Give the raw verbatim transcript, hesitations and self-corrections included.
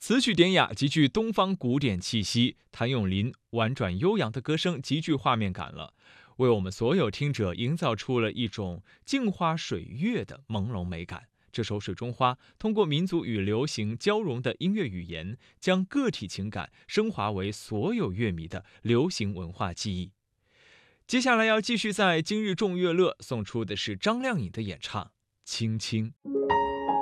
词曲典雅，极具东方古典气息。谭咏麟婉转悠扬的歌声极具画面感了，为我们所有听者营造出了一种镜花水月的朦胧美感。这首《水中花》通过民族与流行交融的音乐语言，将个体情感升华为所有乐迷的流行文化记忆。接下来要继续在今日众乐乐送出的是张靓颖的演唱《青青》。